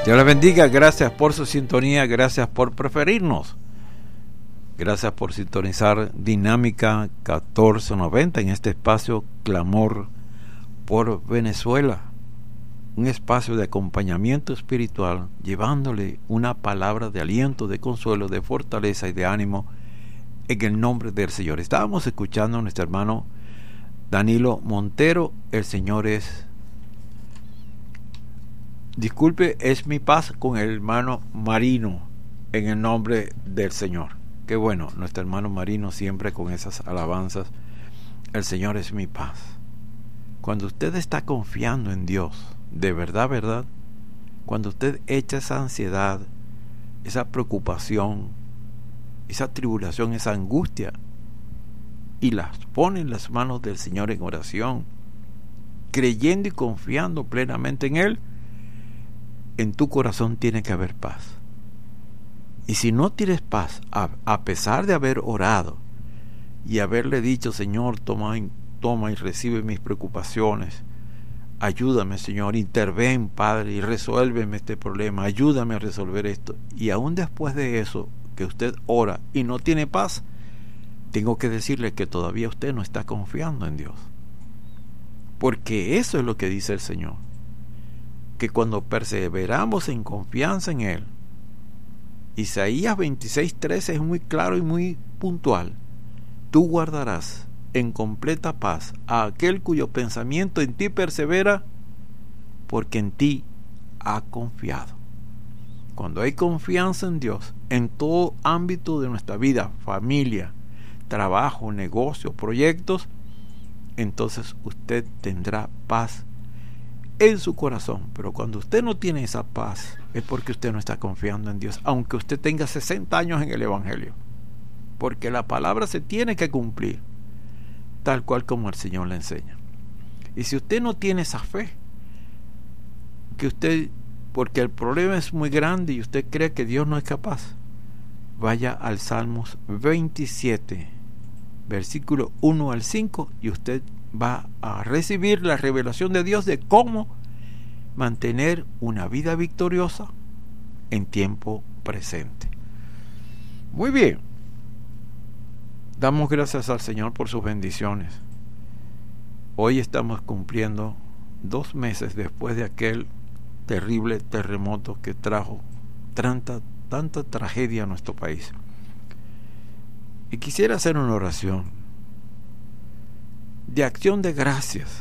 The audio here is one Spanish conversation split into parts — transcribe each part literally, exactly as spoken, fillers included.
Dios les bendiga, gracias por su sintonía, gracias por preferirnos. Gracias por sintonizar Dinámica catorce noventa en este espacio Clamor por Venezuela. Un espacio de acompañamiento espiritual, llevándole una palabra de aliento, de consuelo, de fortaleza y de ánimo en el nombre del Señor. Estábamos escuchando a nuestro hermano Danilo Montero. El Señor es... Disculpe, es mi paz, con el hermano Marino, en el nombre del Señor. Qué bueno, nuestro hermano Marino siempre con esas alabanzas. El Señor es mi paz. Cuando usted está confiando en Dios, de verdad, verdad, cuando usted echa esa ansiedad, esa preocupación, esa tribulación, esa angustia, y las pone en las manos del Señor en oración, creyendo y confiando plenamente en Él, en tu corazón tiene que haber paz. Y si no tienes paz, a, a pesar de haber orado y haberle dicho, Señor, toma, toma y recibe mis preocupaciones, ayúdame, Señor, interven, Padre, y resuélveme este problema, ayúdame a resolver esto, y aún después de eso, que usted ora y no tiene paz, tengo que decirle que todavía usted no está confiando en Dios, porque eso es lo que dice el Señor, que cuando perseveramos en confianza en Él, Isaías veintiséis trece es muy claro y muy puntual: tú guardarás en completa paz a aquel cuyo pensamiento en ti persevera, porque en ti ha confiado. Cuando hay confianza en Dios, en todo ámbito de nuestra vida, familia, trabajo, negocio, proyectos, entonces usted tendrá paz en su corazón. Pero cuando usted no tiene esa paz, es porque usted no está confiando en Dios, aunque usted tenga sesenta años en el Evangelio, porque la palabra se tiene que cumplir tal cual como el Señor le enseña. Y si usted no tiene esa fe, que usted, porque el problema es muy grande y usted cree que Dios no es capaz, vaya al Salmos veintisiete, versículo uno al cinco, y usted va a recibir la revelación de Dios de cómo mantener una vida victoriosa en tiempo presente. Muy bien, damos gracias al Señor por sus bendiciones. Hoy estamos cumpliendo dos meses después de aquel terrible terremoto que trajo tanta, tanta tragedia a nuestro país. Y quisiera hacer una oración de acción de gracias,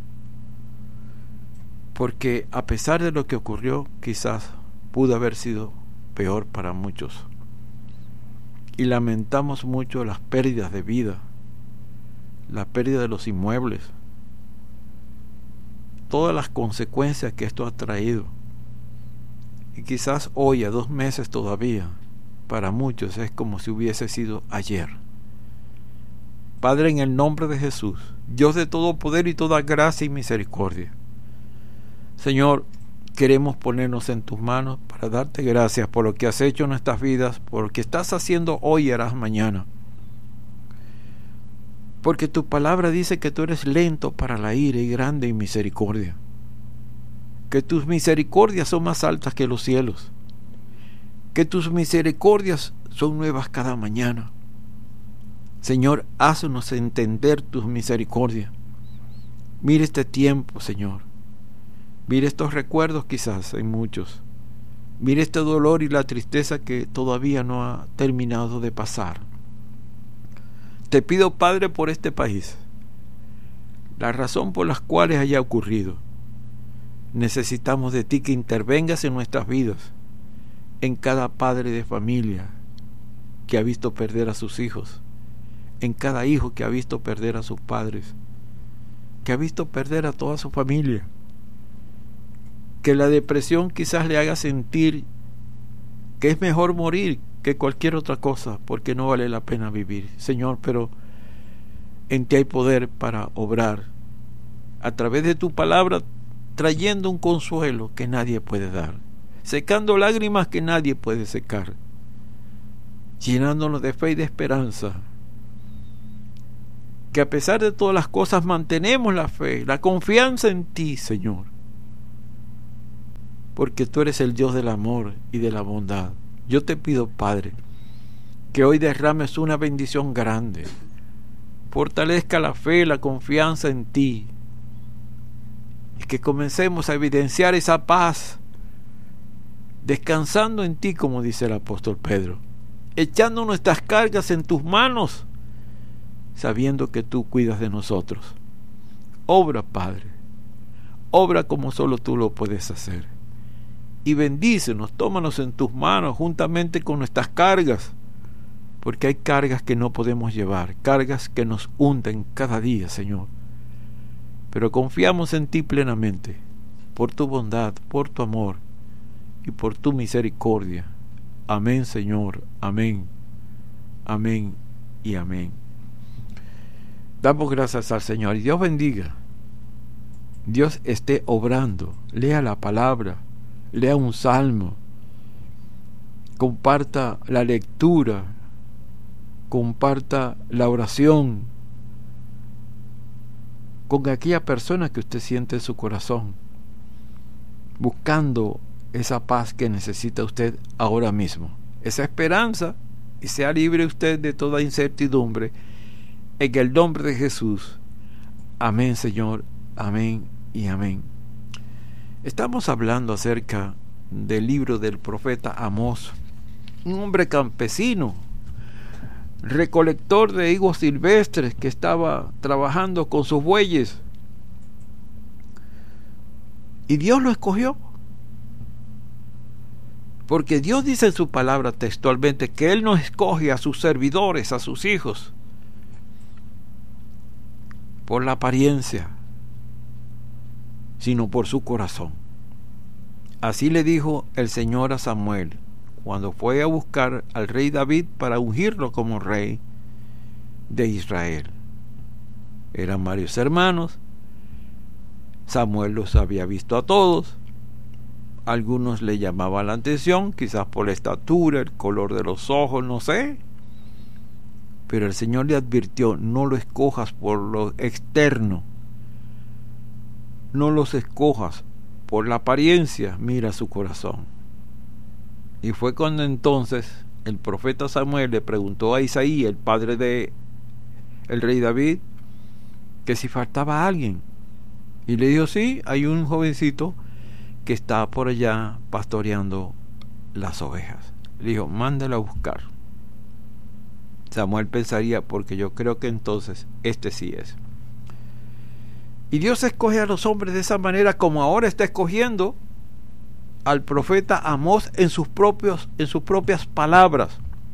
porque a pesar de lo que ocurrió, quizás pudo haber sido peor para muchos, y lamentamos mucho las pérdidas de vida, la pérdida de los inmuebles, todas las consecuencias que esto ha traído. Y quizás hoy, a dos meses todavía, para muchos es como si hubiese sido ayer. Padre, en el nombre de Jesús, Dios de todo poder y toda gracia y misericordia, Señor, queremos ponernos en tus manos para darte gracias por lo que has hecho en nuestras vidas, por lo que estás haciendo hoy y harás mañana. Porque tu palabra dice que tú eres lento para la ira y grande en misericordia, que tus misericordias son más altas que los cielos, que tus misericordias son nuevas cada mañana. Señor, haznos entender tus misericordias. Mira este tiempo, Señor. Mira estos recuerdos, quizás hay muchos. Mira este dolor y la tristeza que todavía no ha terminado de pasar. Te pido, Padre, por este país, la razón por las cuales haya ocurrido. Necesitamos de ti que intervengas en nuestras vidas, en cada padre de familia que ha visto perder a sus hijos, en cada hijo que ha visto perder a sus padres, que ha visto perder a toda su familia, que la depresión quizás le haga sentir que es mejor morir que cualquier otra cosa, porque no vale la pena vivir. Señor, pero en ti hay poder para obrar a través de tu palabra, trayendo un consuelo que nadie puede dar, secando lágrimas que nadie puede secar, llenándonos de fe y de esperanza, que a pesar de todas las cosas mantenemos la fe, la confianza en ti, Señor, porque tú eres el Dios del amor y de la bondad. Yo te pido, Padre, que hoy derrames una bendición grande, fortalezca la fe, la confianza en ti, y que comencemos a evidenciar esa paz, descansando en ti, como dice el apóstol Pedro, echando nuestras cargas en tus manos, sabiendo que tú cuidas de nosotros. Obra, Padre, obra como solo tú lo puedes hacer, y bendícenos, tómanos en tus manos juntamente con nuestras cargas, porque hay cargas que no podemos llevar, cargas que nos hunden cada día, Señor. Pero confiamos en ti plenamente, por tu bondad, por tu amor y por tu misericordia. Amén, Señor, amén, amén y amén. Damos gracias al Señor y Dios bendiga. Dios esté obrando. Lea la palabra, lea un salmo, comparta la lectura, comparta la oración con aquella persona que usted siente en su corazón, buscando esa paz que necesita usted ahora mismo, esa esperanza, y sea libre usted de toda incertidumbre en el nombre de Jesús. Amén, Señor, amén y amén. Estamos hablando acerca del libro del profeta Amós, un hombre campesino, recolector de higos silvestres, que estaba trabajando con sus bueyes, y Dios lo escogió, porque Dios dice en su palabra textualmente que Él no escoge a sus servidores, a sus hijos, por la apariencia, sino por su corazón. Así le dijo el Señor a Samuel cuando fue a buscar al rey David para ungirlo como rey de Israel. Eran varios hermanos. Samuel los había visto a todos. Algunos le llamaban la atención, quizás por la estatura, el color de los ojos, no sé. Pero el Señor le advirtió: no lo escojas por lo externo, no los escojas por la apariencia, mira su corazón. Y fue cuando entonces el profeta Samuel le preguntó a Isaí, el padre de el rey David, que si faltaba alguien, y le dijo: sí, hay un jovencito que está por allá pastoreando las ovejas. Le dijo: mándalo a buscar. Samuel pensaría: porque yo creo que entonces este sí es. Y Dios escoge a los hombres de esa manera, como ahora está escogiendo al profeta Amós en sus propios, en sus propias palabras.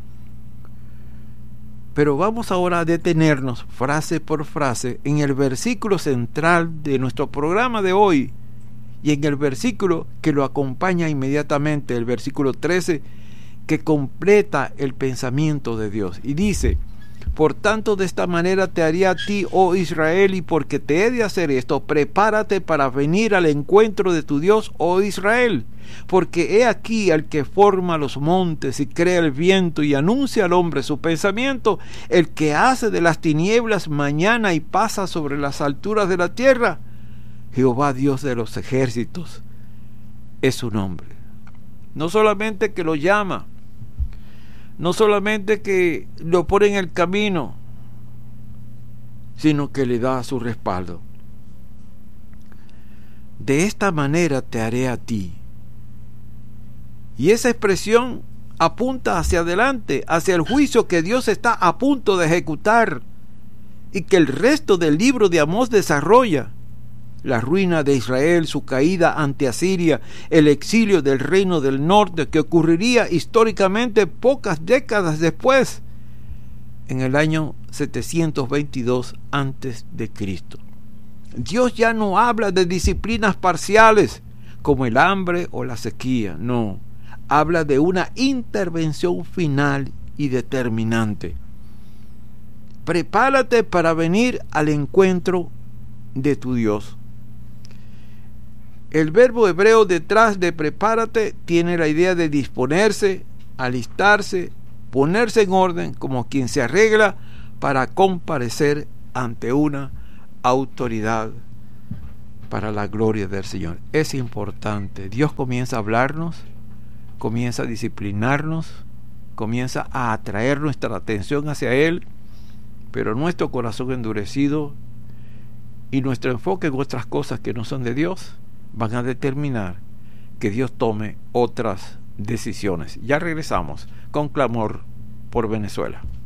Pero vamos ahora a detenernos frase por frase en el versículo central de nuestro programa de hoy, y en el versículo que lo acompaña inmediatamente, el versículo trece, que completa el pensamiento de Dios, y dice: por tanto, de esta manera te haré a ti, oh Israel, y porque te he de hacer esto, prepárate para venir al encuentro de tu Dios, oh Israel. Porque he aquí al que forma los montes y crea el viento y anuncia al hombre su pensamiento, el que hace de las tinieblas mañana y pasa sobre las alturas de la tierra. Jehová Dios de los ejércitos es su nombre. No solamente que lo llama, no solamente que lo pone en el camino, sino que le da su respaldo. De esta manera te haré a ti. Y esa expresión apunta hacia adelante, hacia el juicio que Dios está a punto de ejecutar, y que el resto del libro de Amós desarrolla: la ruina de Israel, su caída ante Asiria, el exilio del reino del norte, que ocurriría históricamente pocas décadas después, en el año setecientos veintidós antes de Cristo. Dios ya no habla de disciplinas parciales como el hambre o la sequía, no, habla de una intervención final y determinante. Prepárate para venir al encuentro de tu Dios. El verbo hebreo detrás de prepárate tiene la idea de disponerse, alistarse, ponerse en orden, como quien se arregla para comparecer ante una autoridad para la gloria del Señor. Es importante. Dios comienza a hablarnos, comienza a disciplinarnos, comienza a atraer nuestra atención hacia Él, pero nuestro corazón endurecido y nuestro enfoque en otras cosas que no son de Dios van a determinar que Dios tome otras decisiones. Ya regresamos con clamor por Venezuela.